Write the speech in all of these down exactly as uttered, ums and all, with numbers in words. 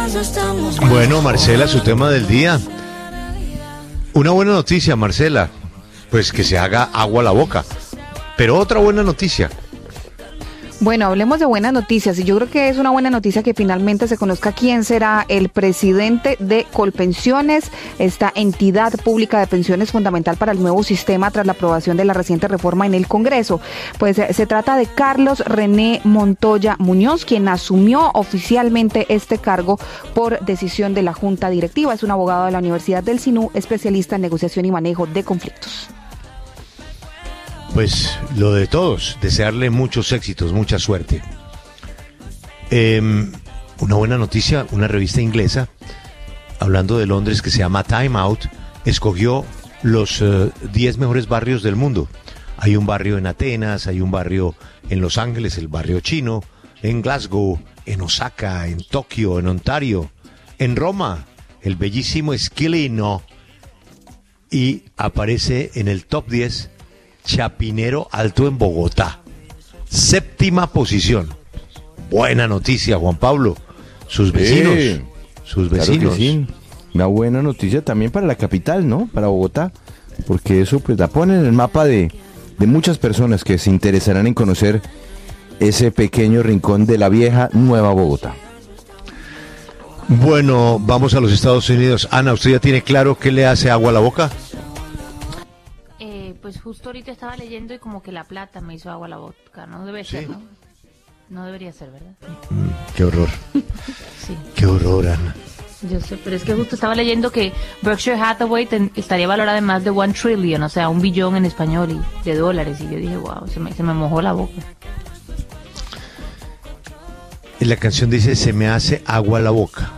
Bueno, Marcela, su tema del día. Una buena noticia, Marcela, pues que se haga agua a la boca. Pero otra buena noticia. Bueno, hablemos de buenas noticias y yo creo que es una buena noticia que finalmente se conozca quién será el presidente de Colpensiones, esta entidad pública de pensiones fundamental para el nuevo sistema tras la aprobación de la reciente reforma en el Congreso. Pues eh, se trata de Carlos René Montoya Muñoz, quien asumió oficialmente este cargo por decisión de la Junta Directiva. Es un abogado de la Universidad del S I N U, especialista en negociación y manejo de conflictos. Pues lo de todos, desearle muchos éxitos, mucha suerte. Eh, una buena noticia, una revista inglesa, hablando de Londres, que se llama Time Out, escogió los uh, diez mejores barrios del mundo. Hay un barrio en Atenas, hay un barrio en Los Ángeles, el barrio chino, en Glasgow, en Osaka, en Tokio, en Ontario, en Roma, el bellísimo Esquilino, y aparece en el top diez Chapinero Alto en Bogotá, séptima posición. Buena noticia, Juan Pablo. Sus vecinos, sí, sus vecinos. Claro que sí. Una buena noticia también para la capital, ¿no? Para Bogotá, porque eso pues la pone en el mapa de, de muchas personas que se interesarán en conocer ese pequeño rincón de la vieja Nueva Bogotá. Bueno, vamos a los Estados Unidos. Ana, ¿usted ya tiene claro qué le hace agua a la boca? Pues justo ahorita estaba leyendo y como que la plata me hizo agua a la boca, no debe ser, ¿sí? ¿no? No debería ser, ¿verdad? Mm, qué horror. Sí. Qué horror, Ana. Yo sé, pero es que justo estaba leyendo que Berkshire Hathaway ten, estaría valorada en más de one trillion, o sea, un billón en español y de dólares, y yo dije, wow, se me, se me mojó la boca. Y la canción dice, se me hace agua a la boca.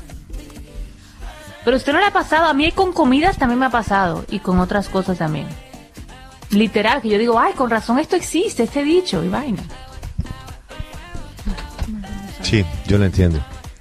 Pero usted no le ha pasado, a mí con comidas también me ha pasado, y con otras cosas también. Literal, que yo digo, ay, con razón esto existe, este dicho, y vaina. Sí, yo lo entiendo.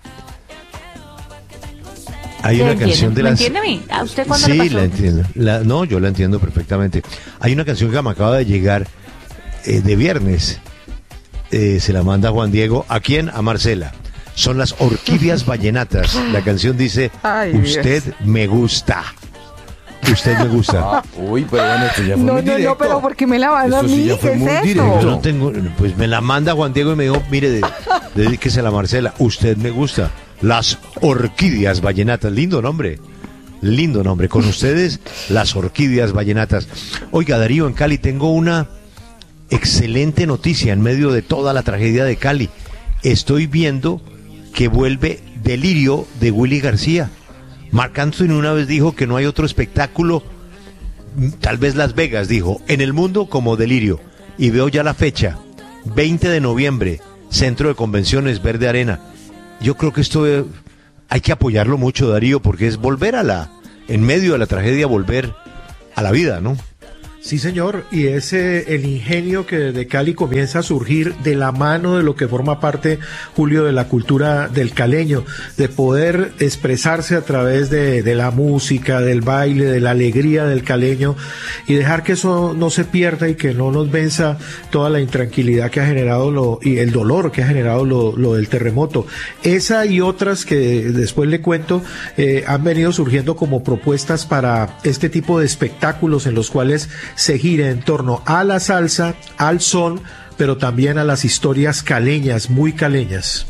Hay una entiende? canción de ¿Me las... entiende a mí? ¿A usted cuándo sí, le pasó? la entiendo. La... No, yo la entiendo perfectamente. Hay una canción que me acaba de llegar eh, de viernes. Eh, se la manda Juan Diego. ¿A quién? A Marcela. Son las Orquídeas Vallenatas. La canción dice, ay, usted Dios. Me gusta. Usted me gusta. Ah, uy, pero bueno, esto ya fue no, muy no, directo. No, pero ¿por qué me la manda a mí? Sí ¿Qué es esto? Directo. Yo no tengo, pues me la manda Juan Diego y me dijo, mire, dedíquese a la Marcela. Usted me gusta. Las Orquídeas Vallenatas. Lindo nombre. Lindo nombre. Con ustedes, las Orquídeas Vallenatas. Oiga, Darío, en Cali tengo una excelente noticia en medio de toda la tragedia de Cali. Estoy viendo que vuelve Delirio de Willy García. Marc Anthony una vez dijo que no hay otro espectáculo, tal vez Las Vegas, dijo, en el mundo como Delirio. Y veo ya la fecha, veinte de noviembre, Centro de Convenciones Verde Arena. Yo creo que esto eh, hay que apoyarlo mucho, Darío, porque es volver a la, en medio de la tragedia, volver a la vida, ¿no? Sí, señor, y es eh, el ingenio que desde Cali comienza a surgir de la mano de lo que forma parte, Julio, de la cultura del caleño, de poder expresarse a través de, de la música, del baile, de la alegría del caleño, y dejar que eso no se pierda y que no nos venza toda la intranquilidad que ha generado lo, y el dolor que ha generado lo, lo del terremoto. Esa y otras que después le cuento eh, han venido surgiendo como propuestas para este tipo de espectáculos en los cuales se gira en torno a la salsa, al son, pero también a las historias caleñas, muy caleñas.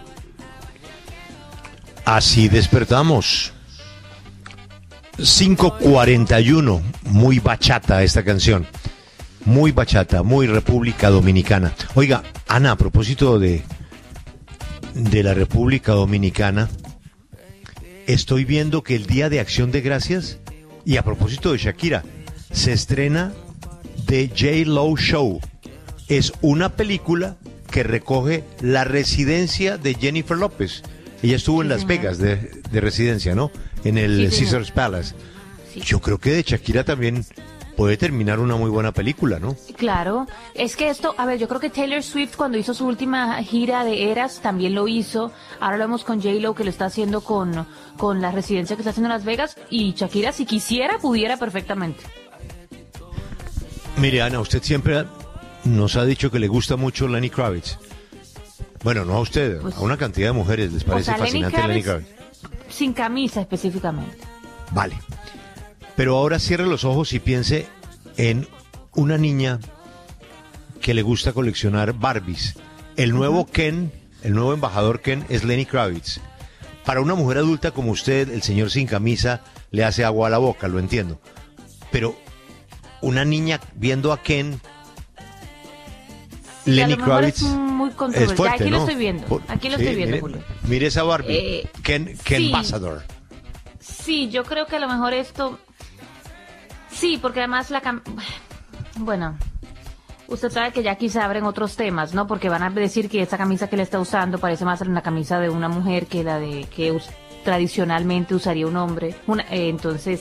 Así despertamos. cinco cuarenta y uno, muy bachata esta canción. Muy bachata, muy República Dominicana. Oiga, Ana, a propósito de, de la República Dominicana, estoy viendo que el Día de Acción de Gracias, y a propósito de Shakira, se estrena The J-Lo Show. Es una película que recoge la residencia de Jennifer López. Ella estuvo en Las Vegas de, de residencia, ¿no? En el sí, Caesars Palace. Sí. Yo creo que de Shakira también puede terminar una muy buena película, ¿no? Claro, es que esto, a ver, yo creo que Taylor Swift cuando hizo su última gira de Eras también lo hizo. Ahora lo vemos con J-Lo que lo está haciendo con, con la residencia que está haciendo en Las Vegas, y Shakira si quisiera pudiera perfectamente. Mire, Ana, usted siempre nos ha dicho que le gusta mucho Lenny Kravitz. Bueno, no a usted, Pues, a una cantidad de mujeres les parece o sea, Lenny fascinante Lenny Kravitz, Kravitz. sin camisa específicamente. Vale. Pero ahora cierre los ojos y piense en una niña que le gusta coleccionar Barbies. El nuevo Ken, el nuevo embajador Ken es Lenny Kravitz. Para una mujer adulta como usted, el señor sin camisa le hace agua a la boca, lo entiendo. Pero una niña viendo a Ken, Y a Lenny lo mejor Kravitz es muy es controversial. fuerte, Aquí ¿no? lo estoy viendo. Por- Aquí lo sí, estoy viendo, mire, Julio. mire esa Barbie, Eh, Ken, Ken sí. Ambassador. Sí, yo creo que a lo mejor esto... Sí, porque además la... cam- Bueno, usted sabe que ya aquí se abren otros temas, ¿no? Porque van a decir que esa camisa que le está usando parece más una camisa de una mujer que la de que us- tradicionalmente usaría un hombre. Una, eh, entonces,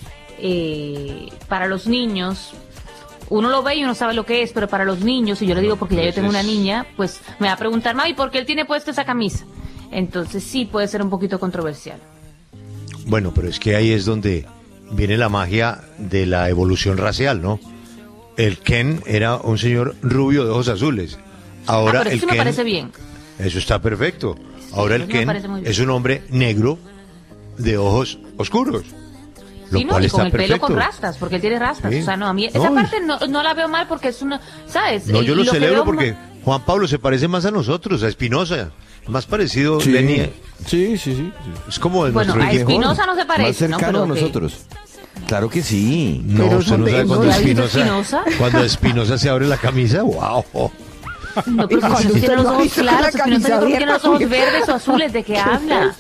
eh, para los niños... Uno lo ve y uno sabe lo que es, pero para los niños, y yo le digo porque ya yo tengo una niña, pues me va a preguntar, mami, ¿por qué él tiene puesta esa camisa? Entonces sí puede ser un poquito controversial. Bueno, pero es que ahí es donde viene la magia de la evolución racial, ¿no? El Ken era un señor rubio de ojos azules. Ahora ah, pero eso el sí me Ken, parece bien. eso está perfecto. Ahora el eso me Ken parece muy bien. es un hombre negro de ojos oscuros. Lo Sí, no, cual y está con el perfecto. pelo con rastas, porque él tiene rastas. Sí. O sea, no, a mí No, esa y- parte no, no la veo mal porque es una, ¿sabes? No, El- yo lo, que celebro veo porque ma- Juan Pablo se parece más a nosotros, a Espinosa. Más parecido, Sí, Lenny, sí, sí, sí. es como de Bueno, nuestro a hijo. Espinosa no se parece, Más cercano ¿no? Pero a que- nosotros. Claro que sí. No, Pero usted no ¿dónde- sabe cuando dónde ha visto Espinosa, Espinosa? cuando Espinosa se abre la camisa, wow. No, pero Y cuando si usted tiene los lo ojos hizo con claros, la Espinosa camisa yo creo que tiene los ojos abierta, verdes o azules, ¿de qué habla?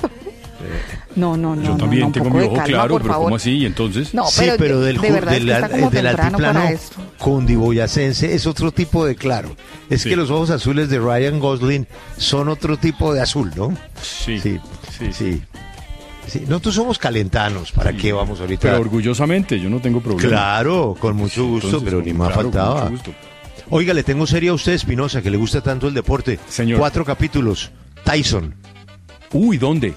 No, no, no. Yo no, también no, un tengo poco mi de ojo calma, claro, por pero favor. ¿cómo así? Entonces, No, Sí, pero, pero de- del, de ju- verdad es del, que está como del temprano altiplano para esto. cundiboyacense es otro tipo de claro. Es Sí. que los ojos azules de Ryan Gosling son otro tipo de azul, ¿no? sí, Sí, sí, sí. Sí, nosotros somos calentanos, ¿para qué vamos ahorita? Pero orgullosamente, yo no tengo problema. Claro, con mucho gusto, Entonces, pero ni más claro, con faltaba. mucho gusto. Oiga, le tengo serie a usted, Espinosa, que le gusta tanto el deporte. Señor. Cuatro capítulos. Tyson, Uy, ¿dónde?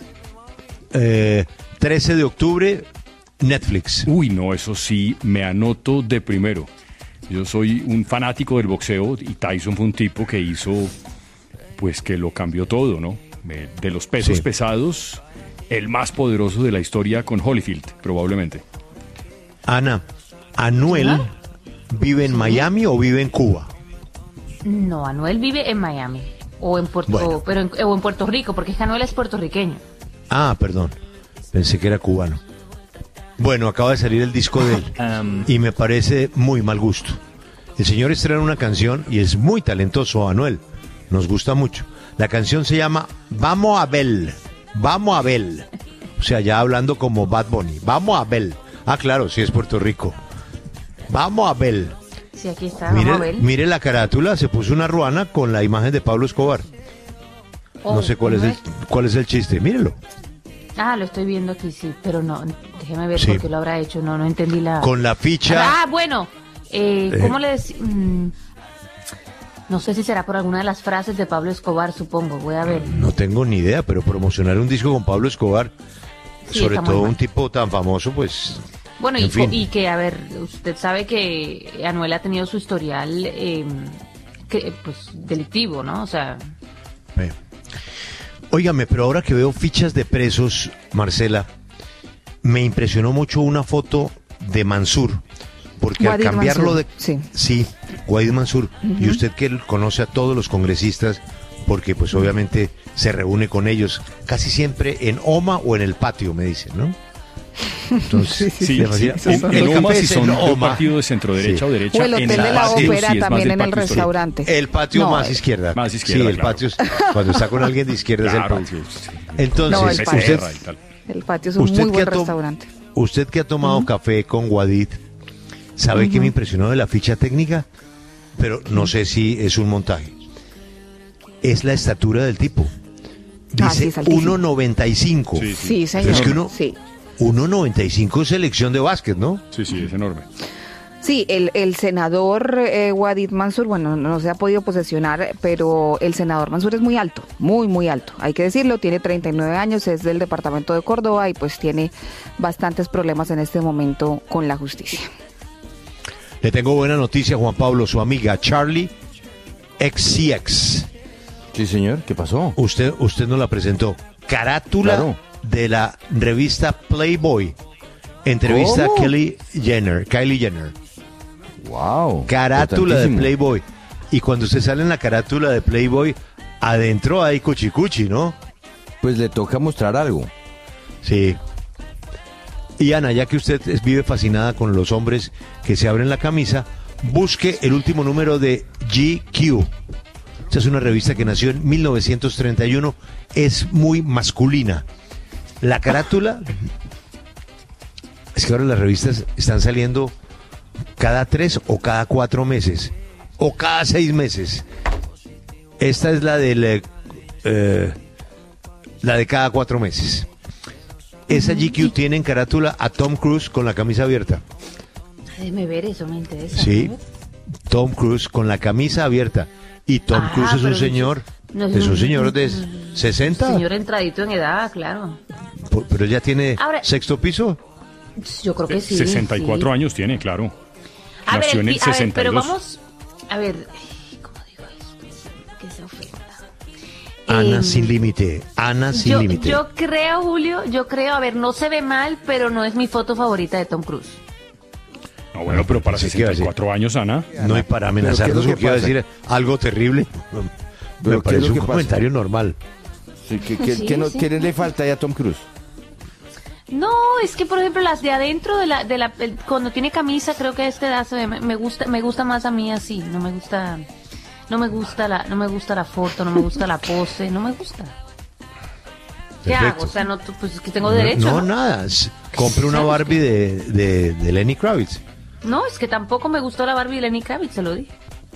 eh, trece de octubre, Netflix. Uy, no, eso sí, me anoto de primero. Yo soy un fanático del boxeo y Tyson fue un tipo que hizo, pues que lo cambió todo, ¿no? Eh, De los pesos Sí. pesados, el más poderoso de la historia con Holyfield, probablemente. Ana, ¿Anuel vive en Miami o vive en Cuba? No, Anuel vive en Miami. O en Puerto, Bueno. o- pero en, o en Puerto Rico, porque es que Anuel es puertorriqueño. Ah, perdón. Pensé que era cubano. Bueno, acaba de salir el disco de él Um, y me parece muy mal gusto. El señor estrena una canción y es muy talentoso, Anuel. Nos gusta mucho. La canción se llama Vamos a Bel. Vamos a Bel. O sea, ya hablando como Bad Bunny. Vamos a Bel. Ah, claro, sí es Puerto Rico. Vamos a Bel. Sí, aquí está, vamos a Mire, ver. mire la carátula, se puso una ruana con la imagen de Pablo Escobar. Oh, No sé cuál es ¿cómo el cuál es el chiste. Mírelo. Ah, lo estoy viendo aquí, sí, pero no, déjeme ver Sí. por qué lo habrá hecho, no, no entendí la... Con la ficha. Ah, bueno, eh, Eh. ¿cómo le decimos? No sé si será por alguna de las frases de Pablo Escobar, supongo, voy a ver. No tengo ni idea, pero promocionar un disco con Pablo Escobar, Sí, sobre está muy todo mal. un tipo tan famoso, pues. Bueno, en y, fin. co- y que, a ver, usted sabe que Anuel ha tenido su historial, eh, que, pues, delictivo, ¿no? O sea, eh. Óigame, pero ahora que veo fichas de presos, Marcela, me impresionó mucho una foto de Mansur, porque Guadir al cambiarlo Mansur, de... sí. Sí, Guadir Mansur. Y usted que conoce a todos los congresistas, porque pues obviamente se reúne con ellos casi siempre en Oma o en el patio, me dicen, ¿no? Entonces, Sí, demasiado- sí, en, el en Oma café si es son en de un Oma. partido de centro derecha Sí. o derecha. O el hotel en de la patio sí ópera es más también del en el patio histórico. restaurante. El patio No, más eh, izquierda. Más izquierda, Sí, el claro. patio es- cuando está con alguien de izquierda Claro, es el patio. sí, sí. Entonces, No, el patio. usted, Becerra y tal. El patio es un usted muy que buen ha to- restaurante. usted que ha tomado café con Guadid, ¿sabe qué me impresionó de la ficha técnica? Pero no sé si es un montaje. Es la estatura del tipo. Ah, sí, Dice es altísimo. uno noventa y cinco. Sí, Sí, señor. Es que uno, Sí. uno noventa y cinco es selección de básquet, ¿no? Sí, sí, es enorme. Sí, el, el senador eh, Wadid Mansur, bueno, no se ha podido posesionar, pero el senador Mansur es muy alto, muy, muy alto. Hay que decirlo, tiene treinta y nueve años, es del departamento de Córdoba y pues tiene bastantes problemas en este momento con la justicia. Le tengo buena noticia, Juan Pablo, su amiga Charlie X C X Sí, señor, ¿qué pasó? Usted, usted nos la presentó. Carátula Claro. de la revista Playboy. Entrevista ¿Cómo? a Kylie Jenner. Kylie Jenner. Wow. Carátula de importantísimo. Playboy. Y cuando usted sale en la carátula de Playboy, adentro hay cuchicuchi, ¿no? Pues le toca mostrar algo. Sí. Y Ana, ya que usted es- vive fascinada con los hombres que se abren la camisa, busque el último número de G Q. Esta es una revista que nació en mil novecientos treinta y uno, es muy masculina. La carátula, es que ahora las revistas están saliendo cada tres o cada cuatro meses, o cada seis meses. Esta es la del, eh, eh, la de cada cuatro meses. Esa G Q tiene en carátula a Tom Cruise con la camisa abierta. Déjeme ver, eso me interesa. Sí, Tom Cruise con la camisa abierta. Y Tom Ah, Cruise es un pero señor, no es un señor de sesenta, Señor entradito en edad, claro. po- pero ya tiene Ahora- sexto piso. Yo creo que sí. sesenta y cuatro sí. años tiene, claro. A ver, Nació en el fi- a ver, sesenta y pero dos. vamos, a ver, ¿cómo digo esto? Que se ofenda. Ana Em, sin límite, Ana sin yo, límite. yo creo, Julio, yo creo, a ver, no se ve mal, pero no es mi foto favorita de Tom Cruise. No, bueno, pero para Pensé que iba a sesenta y cuatro años, Ana. No, y para ¿Pero qué es amenazarnos lo que porque iba a pasa? decir algo terrible. ¿Pero Me qué es parece lo un que pasa? comentario normal. Sí, ¿qué, qué- Sí, qué no- sí. qué le falta ya a Tom Cruise? No, es que por ejemplo las de adentro de la, de la, el- cuando tiene camisa, creo que a esta edad se ve- me, me gusta, me gusta más a mí así, no me gusta, no me gusta la, no me gusta la foto, no me gusta la pose, no me gusta. ¿Qué Perfecto. hago? O sea, no, pues es que tengo derecho. No, ¿no? nada. s- Compre una Barbie de, de, de Lenny Kravitz. No, es que tampoco me gustó la Barbie de Lenny Kravitz, se lo dije.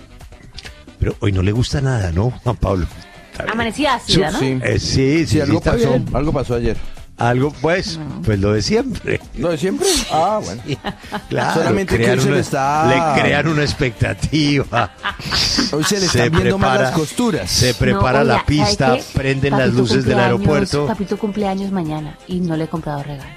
Pero hoy no le gusta nada, ¿no, Juan Pablo? Está bien. Amanecí ácida, ¿no? Sí. Eh, sí, sí, Sí, algo está pasó, bien. algo pasó ayer. Algo, pues, pues lo de siempre. ¿Lo de siempre? Ah, bueno. Claro, Solamente que crean hoy se una- le está- le crean una expectativa. Hoy se le están viendo más las costuras. Se prepara No, la oiga, pista, ¿sabe qué? prenden las Papito luces del cumpleaños- aeropuerto. Papito cumpleaños mañana y no le he comprado regalo.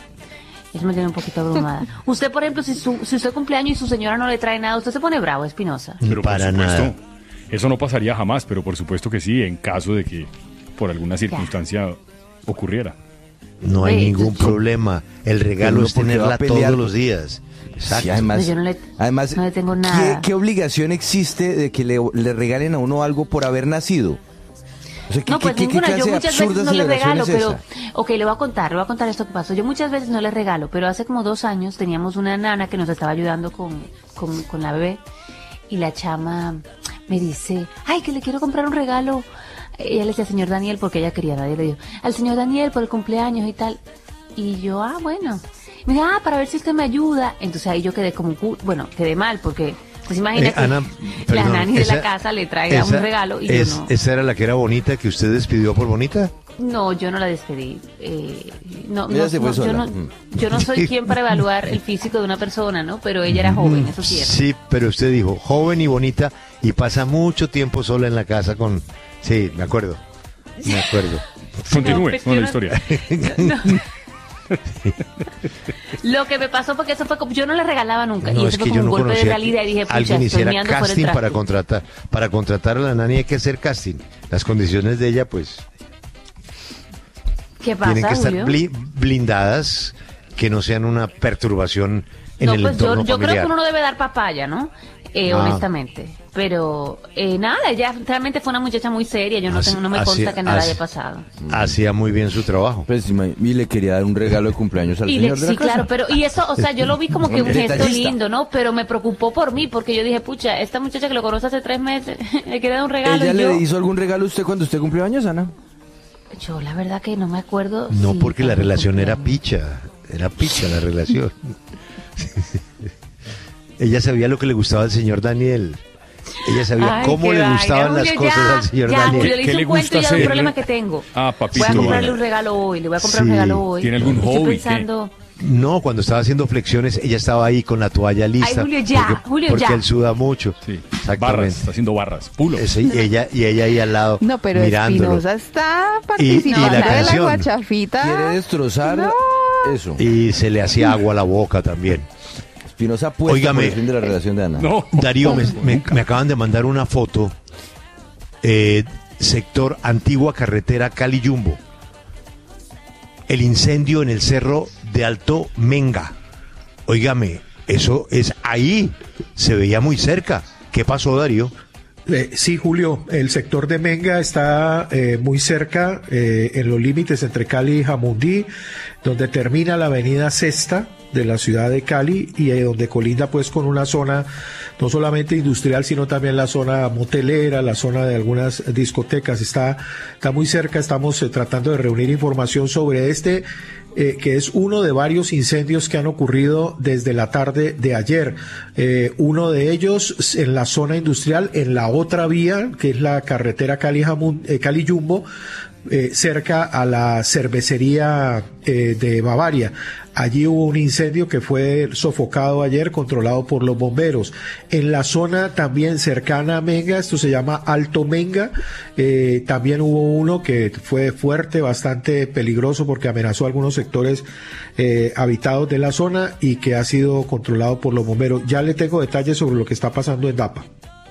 Eso me tiene un poquito abrumada. Usted, por ejemplo, si, su, si usted cumpleaños y su señora no le trae nada, usted se pone bravo, Espinosa. Pero Para por supuesto, nada. eso no pasaría jamás, pero por supuesto que sí, en caso de que por alguna circunstancia ocurriera. No hay Ve, ningún yo- problema. El regalo Pero es ¿por qué va a tenerla pelear? todos los días. Exacto. Sí, además, No, yo no le- además no le tengo ¿qué- nada. ¿qué, obligación existe de que le, le regalen a uno algo por haber nacido? O sea, ¿qué, No, pues qué- qué ninguna. clase Yo de muchas absurda veces no le celebración regalo, es pero... esa? Ok, le voy a contar, le voy a contar esto que pasó. Yo muchas veces no le regalo, pero hace como dos años teníamos una nana que nos estaba ayudando con, con, con la bebé y la chama me dice, ay, que le quiero comprar un regalo. Ella le decía al señor Daniel porque ella quería, nadie le dijo, al señor Daniel por el cumpleaños y tal. Y yo, ah, bueno. Me dice, ah, para ver si es que me ayuda. Entonces ahí yo quedé como, cu- bueno, quedé mal porque... Pues imagínate, Eh, Ana, la perdón, nani de esa- la casa le traiga esa- un regalo y es- yo no. ¿Esa era la que era bonita que usted despidió por bonita? No, yo no la despedí. Eh, no, Ella no, se fue no, yo, sola. no, Mm. yo no soy quien para evaluar el físico de una persona, ¿no? Pero ella era joven, eso sí era. Sí, pero usted dijo joven y bonita y pasa mucho tiempo sola en la casa con... Sí, me acuerdo. Me acuerdo. Continúe pues, con yo la no- historia. No. Lo que me pasó porque eso fue como, yo no le regalaba nunca. y No, eso es fue que como yo un no golpe de conocía realidad y que dije, pucha, alguien estoy hiciera meando fuera casting del para traste. contratar para contratar a la nani hay que hacer casting. Las condiciones de ella pues ¿Qué pasa, tienen que estar Julio? bli- blindadas, que no sean una perturbación en No, el pues yo, entorno yo creo familiar. que uno no debe dar papaya, ¿no? Eh, Ah. honestamente. Pero eh, nada, ella realmente fue una muchacha muy seria. Yo no, Así- tengo, no me así- consta que nada así- haya pasado. Hacía muy bien su trabajo. Pues, ima- y le quería dar un regalo de cumpleaños al Y señor le- de la sí, casa. claro, pero y eso, o sea, yo lo vi como que un gesto Detallista. lindo, ¿no? Pero me preocupó por mí, porque yo dije, pucha, esta muchacha que lo conoce hace tres meses, le quiere dar un regalo. ¿Ella y yo, le hizo algún regalo a usted cuando usted cumplió años, Ana? yo la verdad que no me acuerdo. No, si porque la fue mi relación era cumpleaños. picha, era picha la relación. Ella sabía lo que le gustaba al señor Daniel. Ella sabía Ay, cómo qué le vaina, gustaban las Julio, cosas ya, al señor ya, Daniel. Julio, le ¿Qué hice le un cuento gusta y ya un hacer? problema que tengo. Ah, papito. Voy a comprarle Sí. un regalo hoy, le voy a comprar Sí. un regalo hoy. ¿Tiene algún Estoy hobby, qué? pensando... No, cuando estaba haciendo flexiones, ella estaba ahí con la toalla lista. Julio, ya, porque, Julio, porque ya. él suda mucho. Sí. Exactamente. Barras, está haciendo barras. Pulo. Ese- y ella, y ella ahí al lado, No, pero mirándolo. Espinosa está Y- y participando la de la canción. guachafita. Quiere destrozar No. eso. Y se le hacía agua a la boca también. Espinosa apuesta Óigame. por el fin de la relación de Ana. No. Darío, me, me- Nunca. me acaban de mandar una foto eh, sector antigua carretera Cali-Yumbo. El incendio en el cerro de Alto Menga. Óigame, eso es ahí, se veía muy cerca. ¿Qué pasó, Darío? Eh, sí, Julio, el sector de Menga está eh, muy cerca, eh, en los límites entre Cali y Jamundí, donde termina la avenida Sexta de la ciudad de Cali y eh, donde colinda pues con una zona no solamente industrial, sino también la zona motelera, la zona de algunas discotecas. Está, está muy cerca, estamos eh, tratando de reunir información sobre este, eh, que es uno de varios incendios que han ocurrido desde la tarde de ayer. Eh, uno de ellos en la zona industrial, en la otra vía, que es la carretera Cali-Yumbo, eh, Cali-Yumbo, eh, cerca a la cervecería eh, de Bavaria. Allí hubo un incendio que fue sofocado ayer, controlado por los bomberos. En la zona también cercana a Menga, esto se llama Alto Menga, eh, también hubo uno que fue fuerte, bastante peligroso porque amenazó algunos sectores eh, habitados de la zona y que ha sido controlado por los bomberos. Ya le tengo detalles sobre lo que está pasando en Dapa.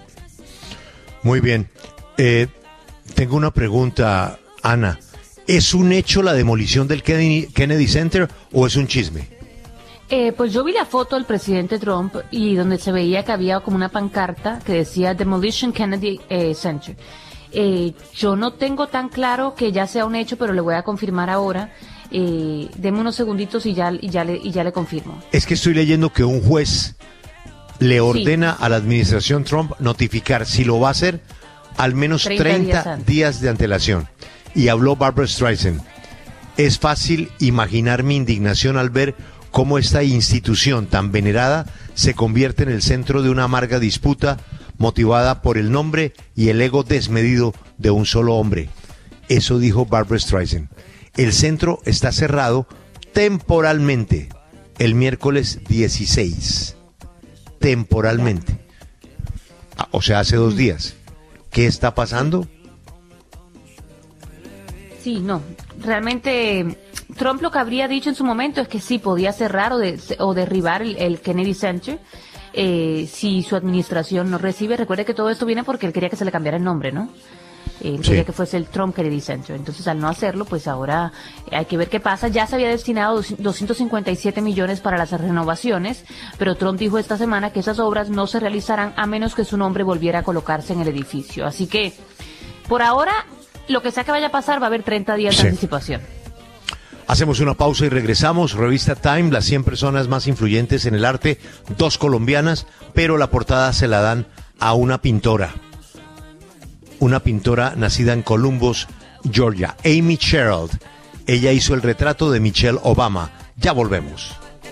Muy bien. Eh, tengo una pregunta, Ana. ¿Es un hecho la demolición del Kennedy Center o es un chisme? Eh, pues yo vi la foto del presidente Trump y donde se veía que había como una pancarta que decía Demolition Kennedy eh, Center. Eh, yo no tengo tan claro que ya sea un hecho, pero le voy a confirmar ahora. Eh, deme unos segunditos y ya, y, ya le, y ya le confirmo. Es que estoy leyendo que un juez le ordena sí. a la administración Trump notificar si lo va a hacer al menos treinta, treinta días, días de antelación. Y habló Barbra Streisand. Es fácil imaginar mi indignación al ver cómo esta institución tan venerada se convierte en el centro de una amarga disputa motivada por el nombre y el ego desmedido de un solo hombre. Eso dijo Barbra Streisand. El centro está cerrado temporalmente el miércoles dieciséis. Temporalmente. O sea, hace dos días. ¿Qué está pasando? Sí, no, realmente Trump lo que habría dicho en su momento es que sí podía cerrar o, de, o derribar el, el Kennedy Center eh, si su administración no recibe. Recuerde que todo esto viene porque él quería que se le cambiara el nombre, ¿no? Él sí. quería que fuese el Trump Kennedy Center. Entonces, al no hacerlo, pues ahora hay que ver qué pasa. Ya se había destinado doscientos cincuenta y siete millones para las renovaciones, pero Trump dijo esta semana que esas obras no se realizarán a menos que su nombre volviera a colocarse en el edificio. Así que, por ahora, lo que sea que vaya a pasar va a haber treinta días sí. de anticipación. Hacemos una pausa y regresamos. Revista Time, las cien personas más influyentes en el arte, dos colombianas, pero la portada se la dan a una pintora. Una pintora nacida en Columbus, Georgia, Amy Sherald. Ella hizo el retrato de Michelle Obama. Ya volvemos.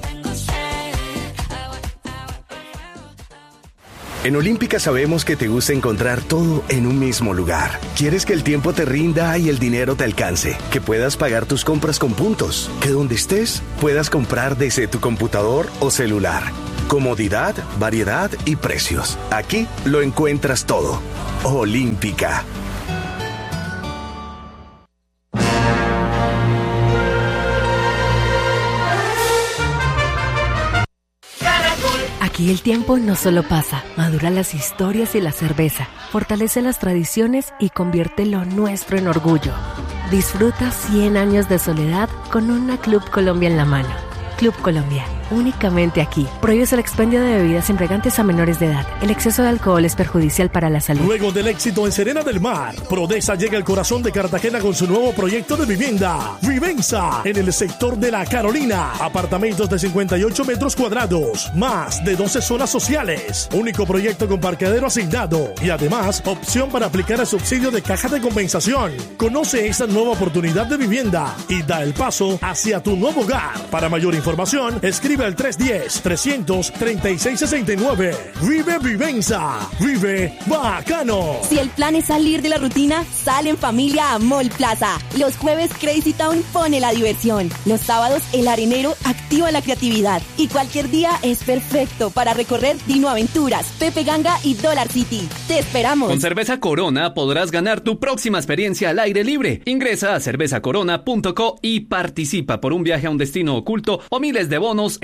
En Olímpica sabemos que te gusta encontrar todo en un mismo lugar. Quieres que el tiempo te rinda y el dinero te alcance, que puedas pagar tus compras con puntos, que donde estés puedas comprar desde tu computador o celular. Comodidad, variedad y precios. Aquí lo encuentras todo. Olímpica. Aquí el tiempo no solo pasa, madura las historias y la cerveza, fortalece las tradiciones y convierte lo nuestro en orgullo. Disfruta cien años de soledad con una Club Colombia en la mano. Club Colombia, únicamente aquí. Prohíbes el expendio de bebidas embriagantes a menores de edad. El exceso de alcohol es perjudicial para la salud. Luego del éxito en Serena del Mar, Prodesa llega al corazón de Cartagena con su nuevo proyecto de vivienda, Vivenza, en el sector de La Carolina. Apartamentos de cincuenta y ocho metros cuadrados, más de doce zonas sociales. Único proyecto con parqueadero asignado y además opción para aplicar el subsidio de caja de compensación. Conoce esta nueva oportunidad de vivienda y da el paso hacia tu nuevo hogar. Para mayor información, escribe al tres uno cero, tres tres seis, seis nueve. Vive Vivenza. Vive bacano. Si el plan es salir de la rutina, sale en familia a Mall Plaza. Los jueves Crazy Town pone la diversión. Los sábados el arenero activa la creatividad. Y cualquier día es perfecto para recorrer Dino Aventuras, Pepe Ganga y Dollar City. ¡Te esperamos! Con Cerveza Corona podrás ganar tu próxima experiencia al aire libre. Ingresa a cerveza corona punto co y participa por un viaje a un destino oculto o miles de bonos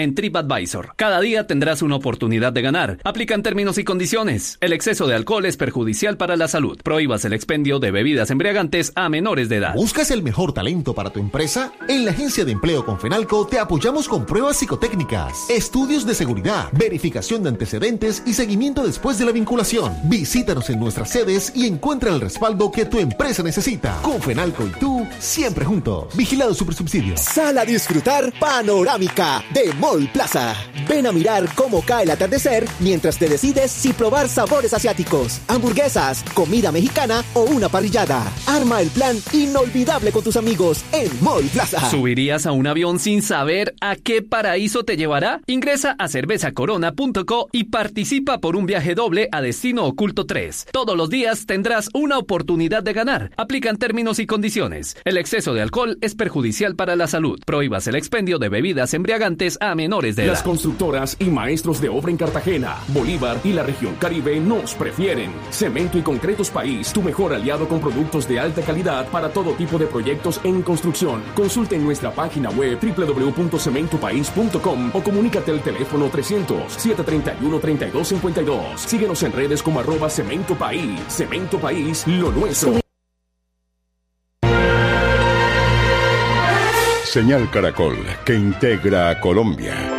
en TripAdvisor. Cada día tendrás una oportunidad de ganar. Aplican términos y condiciones. El exceso de alcohol es perjudicial para la salud. Prohíbas el expendio de bebidas embriagantes a menores de edad. ¿Buscas el mejor talento para tu empresa? En la Agencia de Empleo Confenalco te apoyamos con pruebas psicotécnicas, estudios de seguridad, verificación de antecedentes y seguimiento después de la vinculación. Visítanos en nuestras sedes y encuentra el respaldo que tu empresa necesita. Confenalco y tú, siempre juntos. Vigilado Supersubsidio. Sal a disfrutar Panorámica de Mall Plaza. Ven a mirar cómo cae el atardecer mientras te decides si probar sabores asiáticos, hamburguesas, comida mexicana o una parrillada. Arma el plan inolvidable con tus amigos en Mall Plaza. ¿Subirías a un avión sin saber a qué paraíso te llevará? Ingresa a cerveza corona punto co y participa por un viaje doble a Destino Oculto tres. Todos los días tendrás una oportunidad de ganar. Aplican términos y condiciones. El exceso de alcohol es perjudicial para la salud. Prohíbas el expendio de bebidas embriagantes a menores de edad. Las constructoras y maestros de obra en Cartagena, Bolívar y la región Caribe nos prefieren. Cemento y Concretos País, tu mejor aliado con productos de alta calidad para todo tipo de proyectos en construcción. Consulta en nuestra página web doble u doble u doble u punto cemento país punto com o comunícate al teléfono trescientos, setecientos treinta y uno, treinta y dos cincuenta y dos. Síguenos en redes como arroba Cemento País. Cemento País, lo nuestro. Señal Caracol, que integra a Colombia.